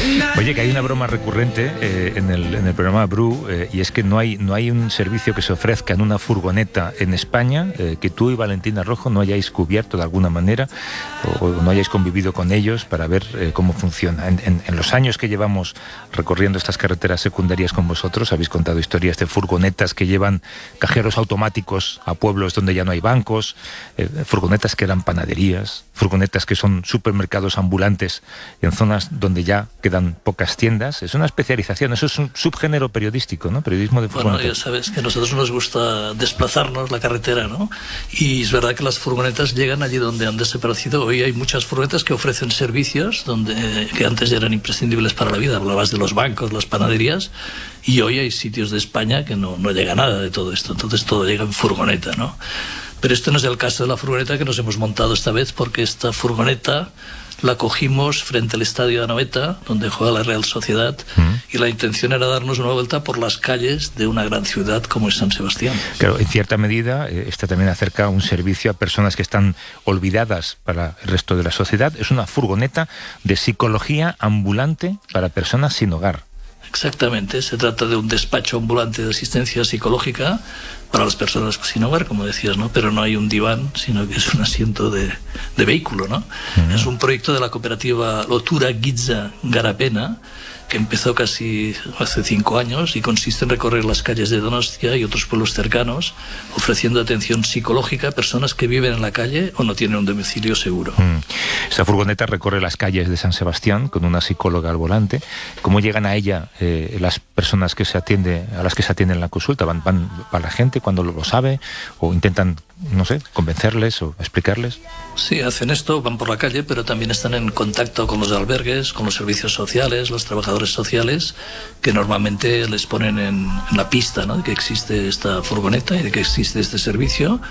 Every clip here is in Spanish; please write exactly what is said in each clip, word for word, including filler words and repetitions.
Oye, que hay una broma recurrente eh, en, el, en el programa Bru, eh, y es que no hay, no hay un servicio que se ofrezca en una furgoneta en España eh, que tú y Valentina Rojo no hayáis cubierto de alguna manera o, o no hayáis convivido con ellos para ver eh, cómo funciona. En, en, en los años que llevamos recorriendo estas carreteras secundarias con vosotros, habéis contado historias de furgonetas que llevan cajeros automáticos a pueblos donde ya no hay bancos, eh, furgonetas que eran panaderías, furgonetas que son supermercados ambulantes en zonas donde ya quedan pocas tiendas. Es una especialización, eso es un subgénero periodístico, ¿no? Periodismo de furgoneta. Bueno, ya sabes que a nosotros nos gusta desplazarnos la carretera, ¿no? Y es verdad que las furgonetas llegan allí donde han desaparecido. Hoy hay muchas furgonetas que ofrecen servicios donde, que antes eran imprescindibles para la vida. Hablabas de los bancos, las panaderías, y hoy hay sitios de España que no, no llega nada de todo esto. Entonces todo llega en furgoneta, ¿no? Pero este no es el caso de la furgoneta que nos hemos montado esta vez, porque esta furgoneta la cogimos frente al estadio de Anoeta, donde juega la Real Sociedad, mm. y la intención era darnos una vuelta por las calles de una gran ciudad como es San Sebastián. Claro, en cierta medida, eh, esta también acerca un servicio a personas que están olvidadas para el resto de la sociedad. Es una furgoneta de psicología ambulante para personas sin hogar. Exactamente, se trata de un despacho ambulante de asistencia psicológica para las personas sin hogar, como decías, ¿no? Pero no hay un diván, sino que es un asiento de, de vehículo, ¿no? Uh-huh. Es un proyecto de la cooperativa Lotura Gitza Garapena, que empezó casi hace cinco años y consiste en recorrer las calles de Donostia y otros pueblos cercanos, ofreciendo atención psicológica a personas que viven en la calle o no tienen un domicilio seguro. Mm. Esta furgoneta recorre las calles de San Sebastián con una psicóloga al volante. ¿Cómo llegan a ella eh, las personas que se atiende, a las que se atienden en la consulta? ¿Van, van para la gente cuando lo, lo sabe o intentan, no sé, convencerles o explicarles? Sí, hacen esto, van por la calle, pero también están en contacto con los albergues, con los servicios sociales, los trabajadores sociales, que normalmente les ponen en, en la pista, ¿no?, de que existe esta furgoneta y de que existe este servicio,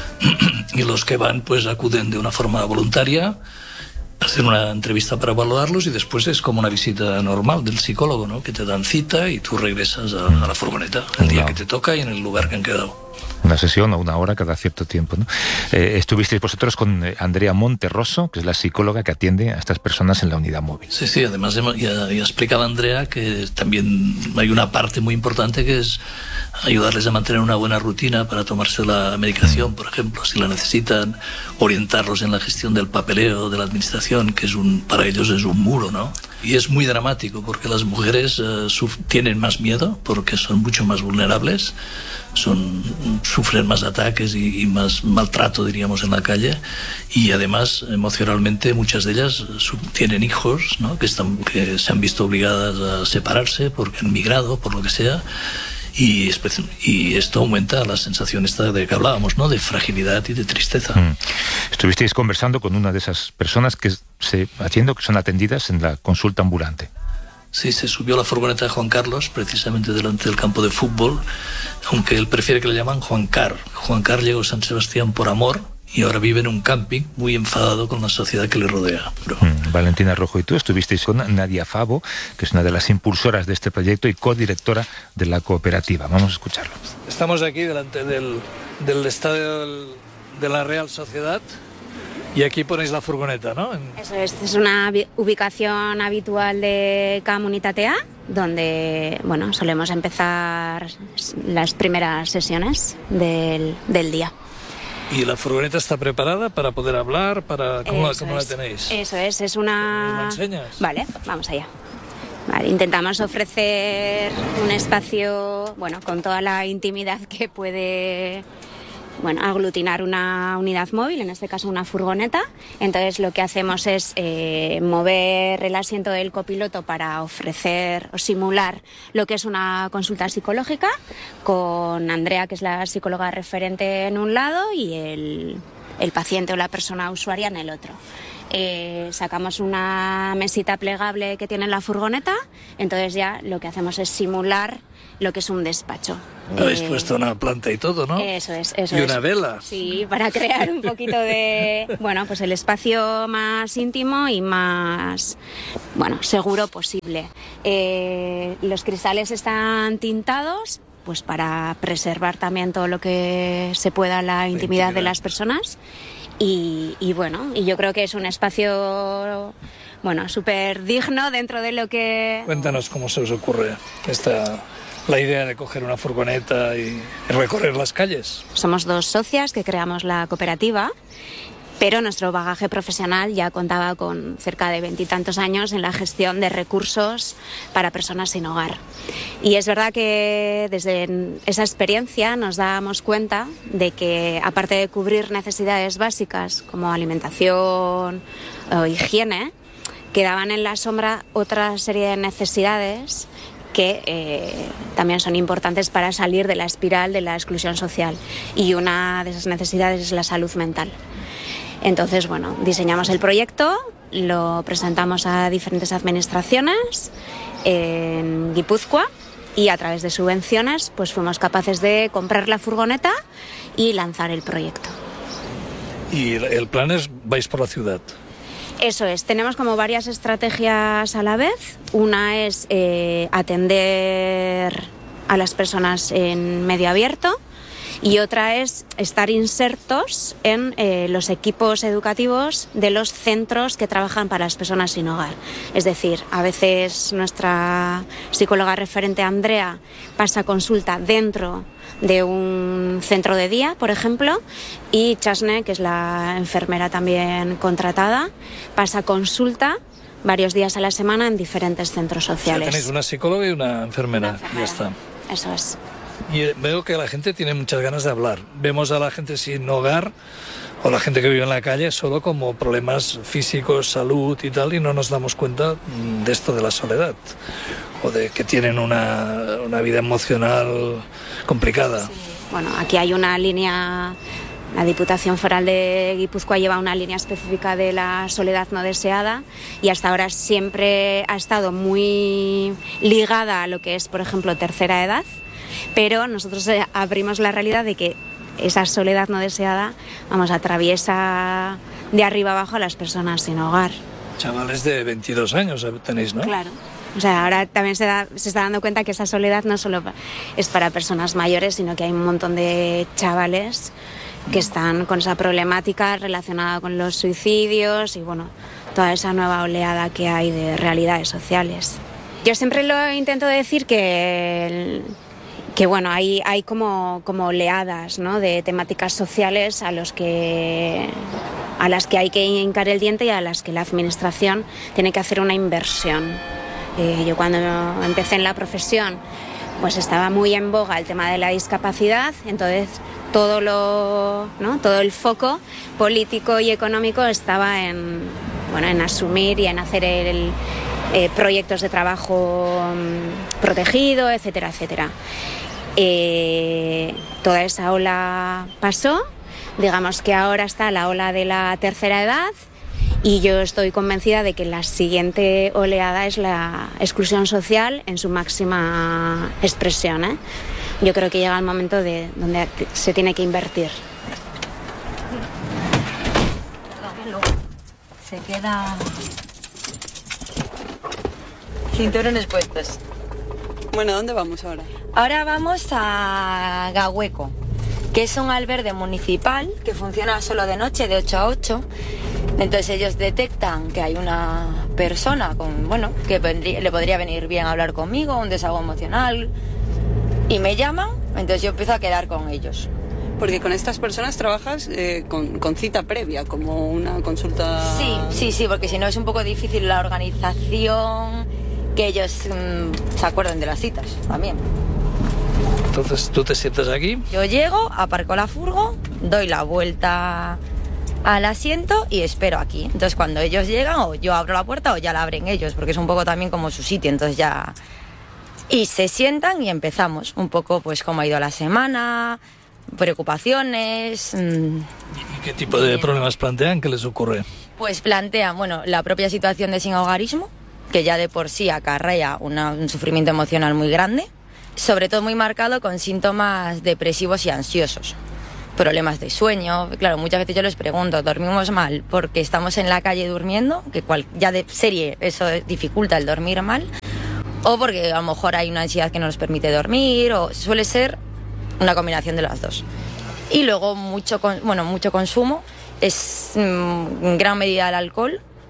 y los que van pues acuden de una forma voluntaria, hacen una entrevista para evaluarlos y después es como una visita normal del psicólogo, ¿no?, que te dan cita y tú regresas a, a la furgoneta el día que te toca y en el lugar que han quedado. Una sesión o una hora cada cierto tiempo, ¿no? Eh, estuvisteis vosotros con Andrea Monterroso, que es la psicóloga que atiende a estas personas en la unidad móvil. Sí, sí, además ya, ya explicaba Andrea que también hay una parte muy importante que es ayudarles a mantener una buena rutina para tomarse la medicación, mm. por ejemplo, si la necesitan, orientarlos en la gestión del papeleo de la administración, que es un, para ellos es un muro, ¿no? Y es muy dramático porque las mujeres eh, suf- tienen más miedo porque son mucho más vulnerables, son, sufren más ataques y, y más maltrato, diríamos, en la calle, y además emocionalmente muchas de ellas sub- tienen hijos, ¿no?, que, están, que se han visto obligadas a separarse porque han migrado, por lo que sea. Y, y esto aumenta la sensación esta de que hablábamos, ¿no?, de fragilidad y de tristeza. Mm. Estuvisteis conversando con una de esas personas que se atiendo, que son atendidas en la consulta ambulante. Sí, se subió a la furgoneta de Juan Carlos, precisamente delante del campo de fútbol, aunque él prefiere que le llaman Juan Car. Juan Car llegó a San Sebastián por amor y ahora vive en un camping muy enfadado con la sociedad que le rodea. Pero... Mm, Valentina Rojo y tú estuvisteis con Nadia Favo, que es una de las impulsoras de este proyecto y codirectora de la cooperativa. Vamos a escucharlo. Estamos aquí delante del, del estadio del, de la Real Sociedad y aquí ponéis la furgoneta, ¿no? En... Eso es, es una ubicación habitual de Comunitatea, donde, bueno, solemos empezar las primeras sesiones del, del día. ¿Y la furgoneta está preparada para poder hablar? Para ¿Cómo, la, cómo la tenéis? Eso es, es una... ¿Me la enseñas? Vale, vamos allá. Vale, intentamos ofrecer un espacio, bueno, con toda la intimidad que puede, bueno, aglutinar una unidad móvil, en este caso una furgoneta. Entonces lo que hacemos es eh, mover el asiento del copiloto para ofrecer o simular lo que es una consulta psicológica, con Andrea, que es la psicóloga referente, en un lado y el, el paciente o la persona usuaria en el otro. Eh, sacamos una mesita plegable que tiene la furgoneta, entonces ya lo que hacemos es simular lo que es un despacho. Habéis eh, puesto una planta y todo, ¿no? Eso es, eso y es. Y una vela. Sí, para crear un poquito de, bueno, pues el espacio más íntimo y más, bueno, seguro posible. Eh, los cristales están tintados, pues para preservar también todo lo que se pueda la intimidad, la intimidad. de las personas. Y, y bueno, y yo creo que es un espacio bueno, súper digno dentro de lo que... Cuéntanos cómo se os ocurre esta, la idea de coger una furgoneta y recorrer las calles. Somos dos socias que creamos la cooperativa, pero nuestro bagaje profesional ya contaba con cerca de veintitantos años en la gestión de recursos para personas sin hogar. Y es verdad que desde esa experiencia nos dábamos cuenta de que, aparte de cubrir necesidades básicas como alimentación o higiene, quedaban en la sombra otra serie de necesidades que eh, también son importantes para salir de la espiral de la exclusión social. Y una de esas necesidades es la salud mental. Entonces, bueno, diseñamos el proyecto, lo presentamos a diferentes administraciones en Guipúzcoa y a través de subvenciones pues fuimos capaces de comprar la furgoneta y lanzar el proyecto. Y el plan es, vais por la ciudad. Eso es, tenemos como varias estrategias a la vez. Una es eh, atender a las personas en medio abierto. Y otra es estar insertos en eh, los equipos educativos de los centros que trabajan para las personas sin hogar. Es decir, a veces nuestra psicóloga referente Andrea pasa consulta dentro de un centro de día, por ejemplo, y Chasne, que es la enfermera también contratada, pasa consulta varios días a la semana en diferentes centros sociales. O sea, tenéis una psicóloga y una enfermera, Una enfermera. Ya está. Eso es. Y veo que la gente tiene muchas ganas de hablar. Vemos a la gente sin hogar o la gente que vive en la calle solo como problemas físicos, salud y tal, y no nos damos cuenta de esto de la soledad o de que tienen una, una vida emocional complicada. Sí. Bueno, aquí hay una línea, la Diputación Foral de Guipúzcoa lleva una línea específica de la soledad no deseada y hasta ahora siempre ha estado muy ligada a lo que es, por ejemplo, tercera edad. Pero nosotros abrimos la realidad de que esa soledad no deseada, vamos, atraviesa de arriba abajo a las personas sin hogar. Chavales de veintidós años tenéis, ¿no? Claro. O sea, ahora también se, da, se está dando cuenta que esa soledad no solo es para personas mayores, sino que hay un montón de chavales que están con esa problemática relacionada con los suicidios y, bueno, toda esa nueva oleada que hay de realidades sociales. Yo siempre lo intento decir que... El, que bueno, hay, hay como, como oleadas, ¿no?, de temáticas sociales a, los que, a las que hay que hincar el diente y a las que la administración tiene que hacer una inversión. Eh, yo cuando empecé en la profesión pues estaba muy en boga el tema de la discapacidad, entonces todo, lo, ¿no? todo el foco político y económico estaba en, bueno, en asumir y en hacer el, eh, proyectos de trabajo protegido, etcétera, etcétera. Eh, toda esa ola pasó, digamos que ahora está la ola de la tercera edad y yo estoy convencida de que la siguiente oleada es la exclusión social en su máxima expresión, ¿eh? Yo creo que llega el momento de donde se tiene que invertir. Se queda cinturones puestos. Bueno, ¿dónde vamos ahora? Ahora vamos a Gahueco, que es un albergue municipal que funciona solo de noche, de ocho a ocho. Entonces ellos detectan que hay una persona con, bueno, que vendría, le podría venir bien hablar conmigo, un desahogo emocional, y me llaman, entonces yo empiezo a quedar con ellos. Porque con estas personas trabajas eh, con, con cita previa, como una consulta... Sí, sí, sí, porque si no es un poco difícil la organización, que ellos mmm, se acuerden de las citas también. Entonces tú te sientas aquí. Yo llego, aparco la furgo, doy la vuelta al asiento y espero aquí. Entonces cuando ellos llegan, o yo abro la puerta o ya la abren ellos, porque es un poco también como su sitio, entonces ya... Y se sientan y empezamos un poco pues cómo ha ido la semana, preocupaciones... Mmm, ¿Y qué tipo de problemas plantean? ¿Qué les ocurre? Pues plantean, bueno, la propia situación de sinhogarismo, que ya de por sí acarrea una, un sufrimiento emocional muy grande, sobre todo muy marcado con síntomas depresivos y ansiosos, problemas de sueño. Claro, muchas veces yo les pregunto, ¿dormimos mal porque estamos en la calle durmiendo? Que cual, ya de serie eso dificulta el dormir mal, o porque a lo mejor hay una ansiedad que no nos permite dormir, o suele ser una combinación de las dos. Y luego mucho, con, bueno, mucho consumo, es en gran medida el alcohol,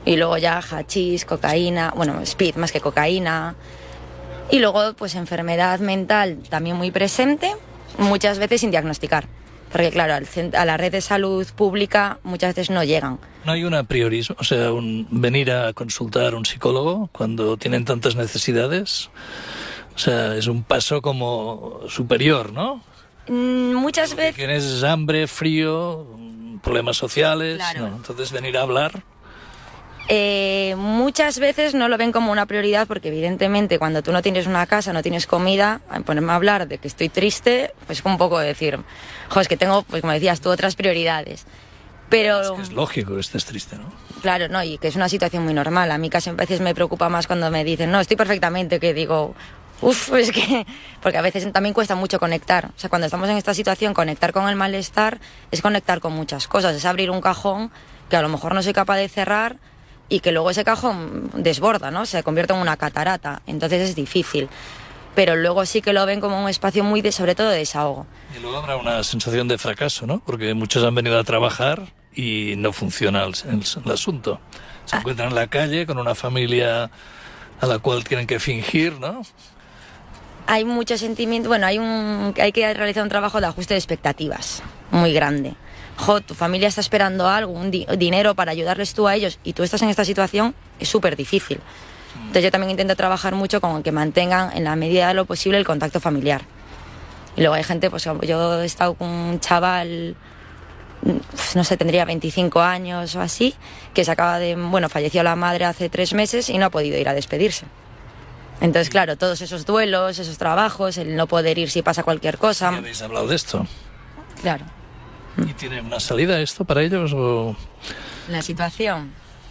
Y luego ya hachís, cocaína, bueno, speed más que cocaína. Y luego, pues enfermedad mental también muy presente, muchas veces sin diagnosticar. Porque claro, al cent- a la red de salud pública muchas veces no llegan. ¿No hay una priorismo? O sea, un, venir a consultar a un psicólogo cuando tienen tantas necesidades. O sea, es un paso como superior, ¿no? Mm, muchas Lo que veces... tienes hambre, frío, problemas sociales. Claro. ¿No? Entonces venir a hablar. Eh, muchas veces no lo ven como una prioridad porque evidentemente cuando tú no tienes una casa, no tienes comida, ponerme a hablar de que estoy triste, pues un poco decir, jo, es que tengo, pues como decías tú, otras prioridades. Pero... Es que es lógico que estés triste, ¿no? Claro, no, y que es una situación muy normal. A mí casi a veces me preocupa más cuando me dicen, no, estoy perfectamente, que digo, uff, es que... Porque a veces también cuesta mucho conectar. O sea, cuando estamos en esta situación, conectar con el malestar es conectar con muchas cosas. Es abrir un cajón que a lo mejor no soy capaz de cerrar y que luego ese cajón desborda, ¿no? Se convierte en una catarata. Entonces es difícil. Pero luego sí que lo ven como un espacio muy, de, sobre todo, de desahogo. Y luego habrá una sensación de fracaso, ¿no? Porque muchos han venido a trabajar y no funciona el, el, el asunto. Se ah. encuentran en la calle con una familia a la cual tienen que fingir, ¿no? Hay mucho sentimiento, bueno, hay un hay que realizar un trabajo de ajuste de expectativas muy grande. Jo, tu familia está esperando algo, un di- dinero para ayudarles tú a ellos y tú estás en esta situación, es súper difícil. Entonces yo también intento trabajar mucho con que mantengan en la medida de lo posible el contacto familiar. Y luego hay gente, pues yo he estado con un chaval, no sé, tendría veinticinco años o así, que se acaba de, bueno, falleció la madre hace tres meses y no ha podido ir a despedirse. Entonces, claro, todos esos duelos, esos trabajos, el no poder ir si pasa cualquier cosa. ¿Ya habéis hablado de esto? Claro. ¿Y tiene una salida esto para ellos o...? La situación...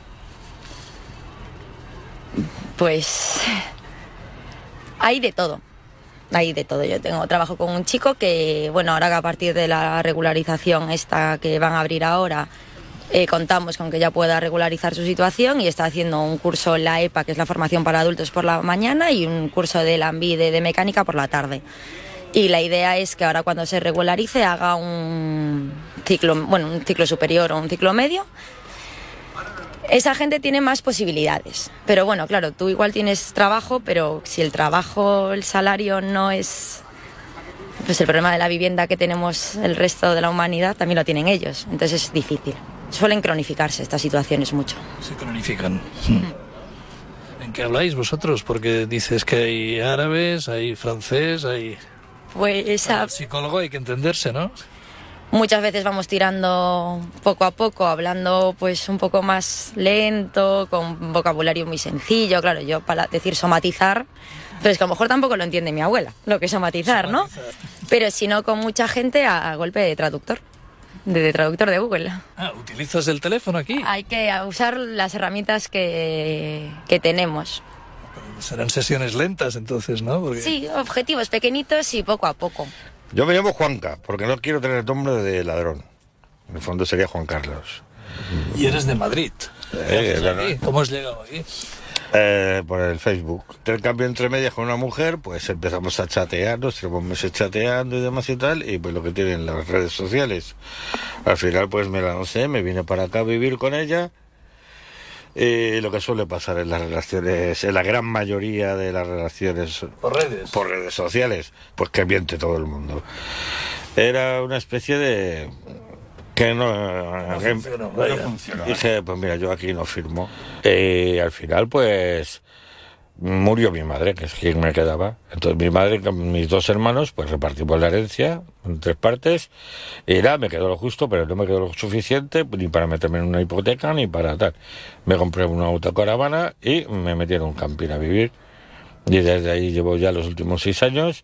Pues... hay de todo. Hay de todo. Yo tengo trabajo con un chico que, bueno, ahora que a partir de la regularización esta que van a abrir ahora, eh, contamos con que ya pueda regularizar su situación y está haciendo un curso en la E P A, que es la formación para adultos, por la mañana y un curso de la ANVIDE de mecánica por la tarde. Y la idea es que ahora cuando se regularice haga un ciclo, bueno, un ciclo superior o un ciclo medio. Esa gente tiene más posibilidades. Pero bueno, claro, tú igual tienes trabajo, pero si el trabajo, el salario no es... Pues el problema de la vivienda que tenemos el resto de la humanidad también lo tienen ellos. Entonces es difícil. Suelen cronificarse estas situaciones mucho. Se cronifican. Mm. ¿En qué habláis vosotros? Porque dices que hay árabes, hay francés, hay... Pues esa... El psicólogo hay que entenderse, ¿no? Muchas veces vamos tirando poco a poco, hablando pues un poco más lento, con un vocabulario muy sencillo. Claro, yo para decir somatizar, pero es que a lo mejor tampoco lo entiende mi abuela, lo que es somatizar, somatizar. ¿No? Pero si no, con mucha gente a, a golpe de traductor, de, de traductor de Google. Ah, ¿utilizas el teléfono aquí? Hay que usar las herramientas que, que tenemos. Serán sesiones lentas entonces, ¿no? Porque... Sí, objetivos pequeñitos y poco a poco. Yo me llamo Juanca, porque no quiero tener nombre de ladrón. En el fondo sería Juan Carlos. Y eres de Madrid. Eh, aquí? ¿Cómo has llegado aquí? Eh, por el Facebook. El cambio entre medias con una mujer, pues empezamos a chatear, nos llevamos meses chateando y demás y tal, y pues lo que tienen las redes sociales. Al final pues me la no sé, me vine para acá a vivir con ella. Y lo que suele pasar en las relaciones, en la gran mayoría de las relaciones por redes, por redes sociales, pues que miente todo el mundo. Era una especie de que no, no, que, funcionó, no funcionó. Dije, pues mira, yo aquí no firmo. Y al final, pues murió mi madre, que es quien me quedaba. Entonces mi madre con mis dos hermanos, pues repartimos la herencia en tres partes. Y nada, me quedó lo justo, pero no me quedó lo suficiente ni para meterme en una hipoteca ni para tal. Me compré una autocaravana y me metí en un camping a vivir. Y desde ahí llevo ya los últimos seis años.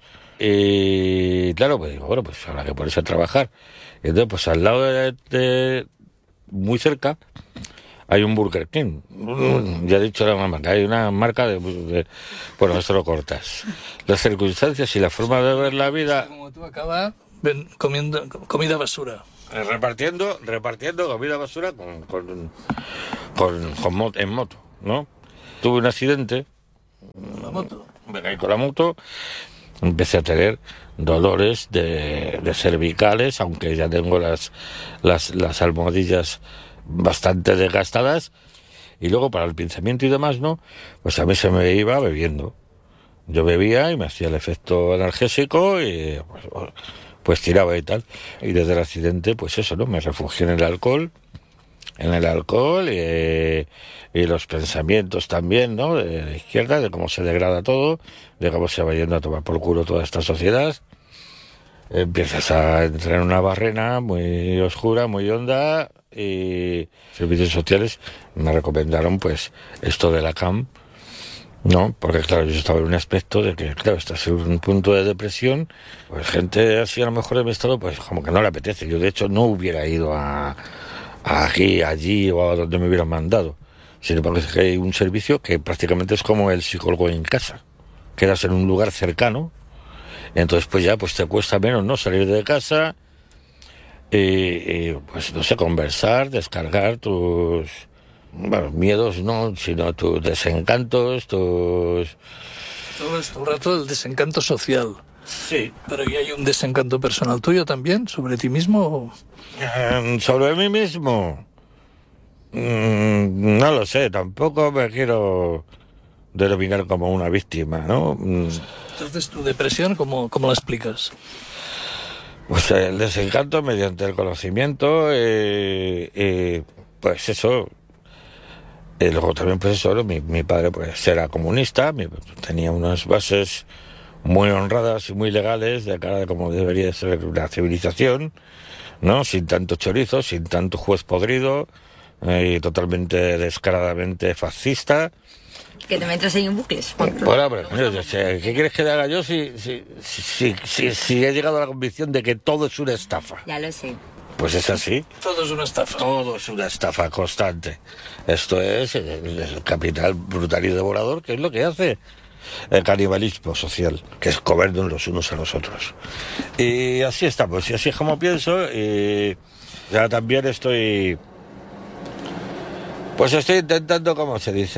Y claro, pues digo, bueno, pues habrá que ponerse a trabajar. Y entonces, pues al lado de, de muy cerca, hay un Burger King. Ya he dicho la mamá que hay una marca de, de... Bueno, esto lo cortas. Las circunstancias y la forma de ver la vida... Como tú acabas comiendo comida basura. Repartiendo, repartiendo comida basura con, con, con, con mot, en moto, ¿no? Tuve un accidente. ¿Con la moto? Me caí con la moto. Empecé a tener dolores de, de cervicales, aunque ya tengo las, las, las almohadillas bastante desgastadas, y luego para el pinzamiento y demás, ¿no? Pues a mí se me iba bebiendo. Yo bebía y me hacía el efecto analgésico y pues, pues tiraba y tal. Y desde el accidente, pues eso, ¿no? Me refugié en el alcohol, en el alcohol y, y los pensamientos también, ¿no? De la izquierda, de cómo se degrada todo, de cómo se va yendo a tomar por culo toda esta sociedad. Empiezas a entrar en una barrena muy oscura, muy honda, y servicios sociales me recomendaron pues esto de la C A M, ¿no? Porque claro, yo estaba en un aspecto de que, claro, estás en un punto de depresión, pues gente así a lo mejor de mi estado, pues como que no le apetece. Yo de hecho no hubiera ido a, a aquí, allí o a donde me hubieran mandado. Sin embargo, es que hay un servicio que prácticamente es como el psicólogo en casa. Quedas en un lugar cercano. Entonces pues ya pues te cuesta menos, ¿no? Salir de casa y, y pues no sé, conversar, descargar tus, bueno, miedos, no, sino tus desencantos, tus... Todo es todo el rato el desencanto social. Sí. Pero ¿y hay un desencanto personal tuyo también sobre ti mismo? Eh, sobre mí mismo, mm, no lo sé, tampoco me quiero denominar como una víctima, ¿no? Entonces, ¿tu depresión cómo, cómo la explicas? Pues el desencanto mediante el conocimiento, eh, eh, pues eso. Y luego también, pues eso, ¿no? mi, mi padre pues era comunista, mi, tenía unas bases muy honradas y muy legales de cara de cómo debería ser una civilización, ¿no? Sin tanto chorizo, sin tanto juez podrido, eh, y totalmente descaradamente fascista. Que te metes ahí en bucles. Bueno, pero yo sé, ¿qué quieres que le haga yo si, si, si, si, si he llegado a la convicción de que todo es una estafa? Ya lo sé. Pues es así. Todo es una estafa. Todo es una estafa constante. Esto es el, el capital brutal y devorador, que es lo que hace el canibalismo social, que es comernos los unos a los otros. Y así estamos, y así es como pienso, y ya también estoy... Pues estoy intentando, ¿cómo se dice?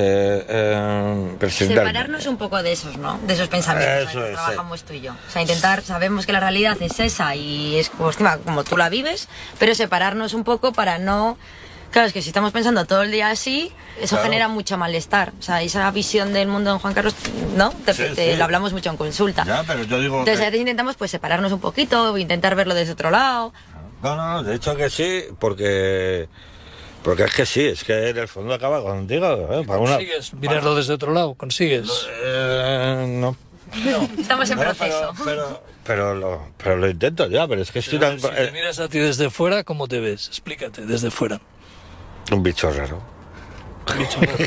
Eh, Separarnos un poco de esos, ¿no? De esos pensamientos. Eso que es, trabajamos sí. tú y yo. O sea, intentar, sabemos que la realidad es esa y es como, encima, como tú la vives, pero separarnos un poco para no... Claro, es que si estamos pensando todo el día así, eso Claro. genera mucho malestar. O sea, esa visión del mundo de Juan Carlos, ¿no? Te, Sí, te- sí. lo hablamos mucho en consulta. Ya, pero yo digo Entonces que... a veces intentamos pues separarnos un poquito, intentar verlo desde otro lado. No, no, de hecho que sí, porque... Porque es que sí, es que en el fondo acaba contigo. ¿eh? Para una... ¿Consigues mirarlo desde otro lado? ¿Consigues? Eh, no. Estamos en No, proceso. Pero, pero, pero, lo, pero lo intento ya, pero es que estoy Pero tan... si te eh, miras a ti desde fuera, ¿cómo te ves? Explícate, desde fuera. un bicho raro. Bicho raro.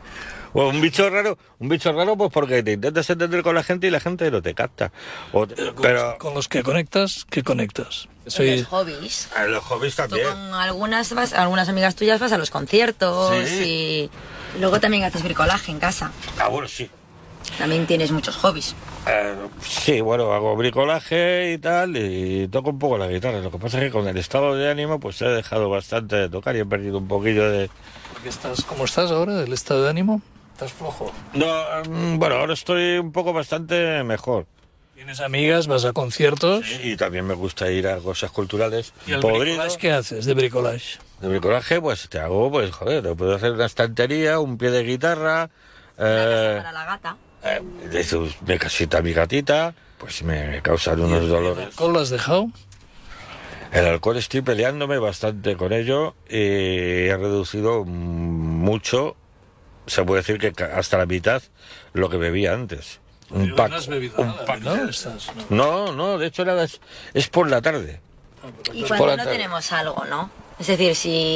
O un bicho raro, un bicho raro pues porque te intentas entender con la gente y la gente no te capta. O te- Pero con, pero los, con los que conectas, ¿qué conectas? Soy... Los hobbies. a los hobbies Tú también. con algunas, vas, algunas amigas tuyas vas a los conciertos Sí. y luego también haces bricolaje en casa. Ah, bueno, sí. También tienes muchos hobbies. Eh, sí, bueno, hago bricolaje y tal, y toco un poco la guitarra. Lo que pasa es que con el estado de ánimo, pues he dejado bastante de tocar y he perdido un poquillo de... ¿Por qué estás, ¿Cómo estás ahora? ¿El estado de ánimo? ¿Estás flojo? No, mm, bueno, ahora estoy un poco bastante mejor. ¿Tienes amigas? ¿Vas a conciertos? Y también me gusta ir a cosas culturales. ¿Y el Podrido. bricolage qué haces de bricolage? De bricolaje, pues te hago, pues joder, te puedo hacer una estantería, un pie de guitarra, Una eh, casa para la gata. eh, de sus- de casita a mi gatita, pues me causan unos ¿El dolores. alcohol lo has dejado? El alcohol estoy peleándome bastante con ello y he reducido mucho, se puede decir que ca- hasta la mitad lo que bebía antes. Un Pero pack, no has bebido un nada, pack. ¿no? Estás, no. No, no, de hecho nada, es, es por la tarde. Y por cuando la no tarde. tenemos algo, ¿no? Es decir,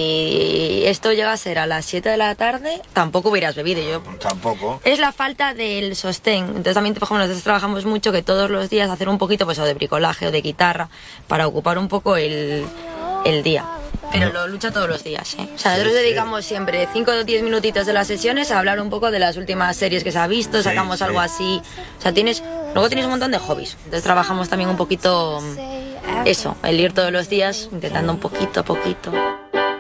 si esto llega a ser a las siete de la tarde, tampoco hubieras bebido. Yo Tampoco. Es la falta del sostén. Entonces también, por ejemplo, nosotros trabajamos mucho que todos los días hacer un poquito pues o de bricolaje o de guitarra para ocupar un poco el, el día. Pero lo lucha todos los días, ¿eh? O sea, nosotros Sí, sí. dedicamos siempre cinco o diez minutitos de las sesiones a hablar un poco de las últimas series que se ha visto, sacamos sí. algo así. O sea, tienes, luego tienes un montón de hobbies. Entonces trabajamos también un poquito eso, el ir todos los días intentando un poquito a poquito.